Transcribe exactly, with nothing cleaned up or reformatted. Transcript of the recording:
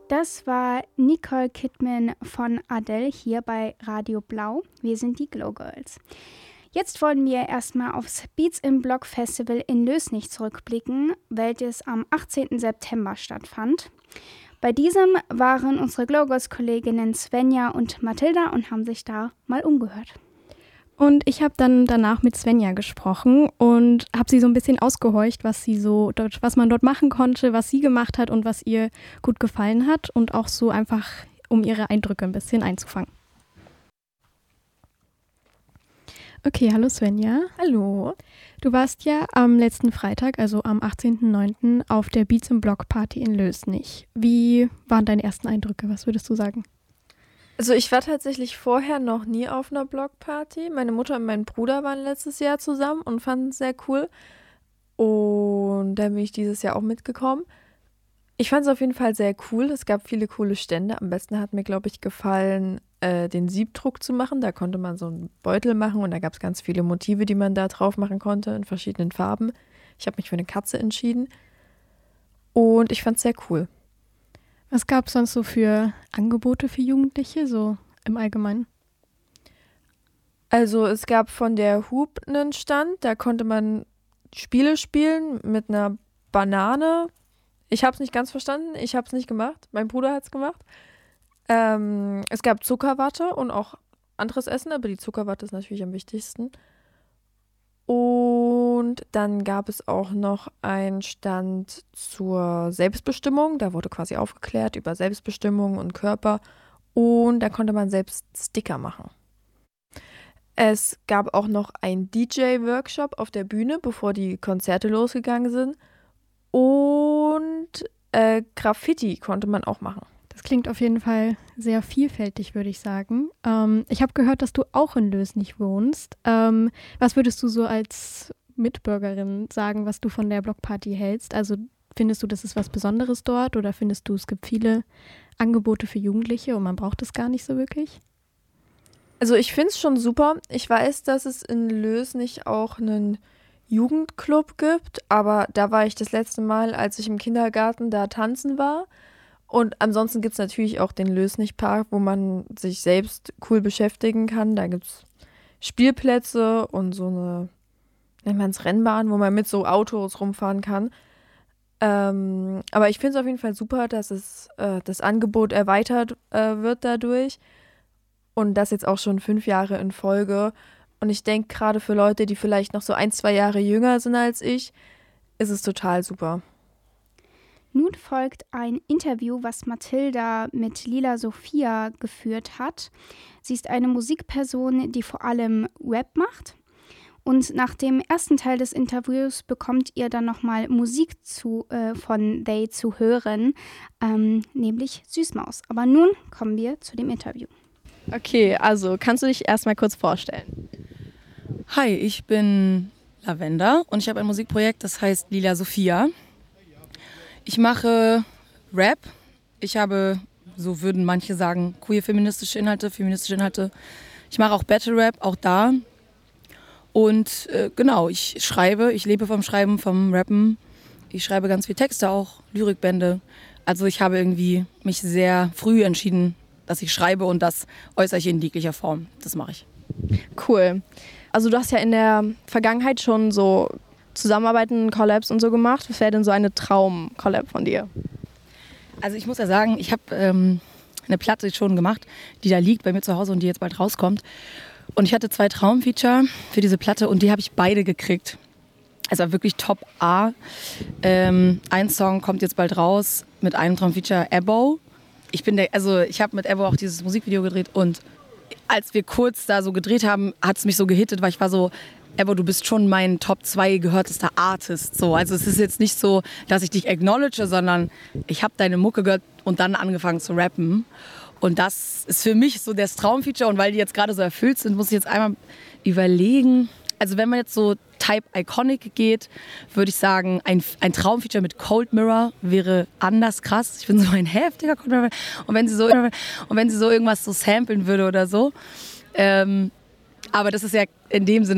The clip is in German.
Das war Nicole Kidman von Adele hier bei Radio Blau. Wir sind die Glow Girls. Jetzt wollen wir erstmal aufs Beats im Block Festival in Lösnich zurückblicken, welches am achtzehnten September stattfand. Bei diesem waren unsere Glow Girls Kolleginnen Svenja und Mathilda und haben sich da mal umgehört. Und ich habe dann danach mit Svenja gesprochen und habe sie so ein bisschen ausgehorcht, was sie so dort, was man dort machen konnte, was sie gemacht hat und was ihr gut gefallen hat und auch so einfach, um ihre Eindrücke ein bisschen einzufangen. Okay, hallo Svenja. Hallo. Du warst ja am letzten Freitag, also am achtzehnten neunten auf der Beats im Block Party in Lösnich. Wie waren deine ersten Eindrücke? Was würdest du sagen? Also ich war tatsächlich vorher noch nie auf einer Blockparty. Meine Mutter und mein Bruder waren letztes Jahr zusammen und fanden es sehr cool. Und dann bin ich dieses Jahr auch mitgekommen. Ich fand es auf jeden Fall sehr cool. Es gab viele coole Stände. Am besten hat mir, glaube ich, gefallen, äh, den Siebdruck zu machen. Da konnte man so einen Beutel machen und da gab es ganz viele Motive, die man da drauf machen konnte in verschiedenen Farben. Ich habe mich für eine Katze entschieden. Und ich fand es sehr cool. Was gab es sonst so für Angebote für Jugendliche, so im Allgemeinen? Also es gab von der Hoop einen Stand, da konnte man Spiele spielen mit einer Banane. Ich habe es nicht ganz verstanden, ich habe es nicht gemacht, mein Bruder hat es gemacht. Ähm, es gab Zuckerwatte und auch anderes Essen, aber die Zuckerwatte ist natürlich am wichtigsten. Und dann gab es auch noch einen Stand zur Selbstbestimmung. Da wurde quasi aufgeklärt über Selbstbestimmung und Körper. Und da konnte man selbst Sticker machen. Es gab auch noch einen D J-Workshop auf der Bühne, bevor die Konzerte losgegangen sind. Und äh, Graffiti konnte man auch machen. Das klingt auf jeden Fall sehr vielfältig, würde ich sagen. Ähm, ich habe gehört, dass du auch in Lösnich wohnst. Ähm, was würdest du so als Mitbürgerin sagen, was du von der Blockparty hältst? Also findest du, das ist was Besonderes dort oder findest du, es gibt viele Angebote für Jugendliche und man braucht es gar nicht so wirklich? Also ich finde es schon super. Ich weiß, dass es in Lösnich auch einen Jugendclub gibt, aber da war ich das letzte Mal, als ich im Kindergarten da tanzen war. Und ansonsten gibt es natürlich auch den Lösnich-Park, wo man sich selbst cool beschäftigen kann. Da gibt es Spielplätze und so eine, nennt man es Rennbahn, wo man mit so Autos rumfahren kann. Ähm, aber ich finde es auf jeden Fall super, dass es äh, das Angebot erweitert äh, wird dadurch. Und das jetzt auch schon fünf Jahre in Folge. Und ich denke, gerade für Leute, die vielleicht noch so ein, zwei Jahre jünger sind als ich, ist es total super. Nun folgt ein Interview, was Mathilda mit Lila Sophia geführt hat. Sie ist eine Musikperson, die vor allem Rap macht. Und nach dem ersten Teil des Interviews bekommt ihr dann nochmal Musik zu, äh, von They zu hören, ähm, nämlich Süßmaus. Aber nun kommen wir zu dem Interview. Okay, also kannst du dich erstmal kurz vorstellen? Hi, ich bin Lavender und ich habe ein Musikprojekt, das heißt Lila Sophia. Ich mache Rap. Ich habe, so würden manche sagen, queer-feministische Inhalte, feministische Inhalte. Ich mache auch Battle Rap, auch da. Und äh, genau, ich schreibe, ich lebe vom Schreiben, vom Rappen. Ich schreibe ganz viel Texte auch, Lyrikbände. Also ich habe irgendwie mich sehr früh entschieden, dass ich schreibe und das äußere ich in jeglicher Form. Das mache ich. Cool. Also du hast ja in der Vergangenheit schon so Zusammenarbeiten, Collabs und so gemacht. Was wäre denn so eine Traum-Collab von dir? Also ich muss ja sagen, ich habe ähm, eine Platte schon gemacht, die da liegt bei mir zu Hause und die jetzt bald rauskommt. Und ich hatte zwei Traumfeature für diese Platte und die habe ich beide gekriegt. Also wirklich Top A. Ähm, ein Song kommt jetzt bald raus mit einem Traumfeature, Ebo. Ich bin der, also ich habe mit Ebo auch dieses Musikvideo gedreht und als wir kurz da so gedreht haben, hat es mich so gehittet, weil ich war so, Ebo, du bist schon mein Top zwei gehörtester Artist. So. Also es ist jetzt nicht so, dass ich dich acknowledge, sondern ich habe deine Mucke gehört und dann angefangen zu rappen. Und das ist für mich so das Traumfeature. Und weil die jetzt gerade so erfüllt sind, muss ich jetzt einmal überlegen. Also wenn man jetzt so Type Iconic geht, würde ich sagen, ein, ein Traumfeature mit Cold Mirror wäre anders krass. Ich bin so ein heftiger Cold Mirror. Und wenn sie so, und wenn sie so irgendwas so samplen würde oder so. Ähm, aber das ist ja in dem Sinne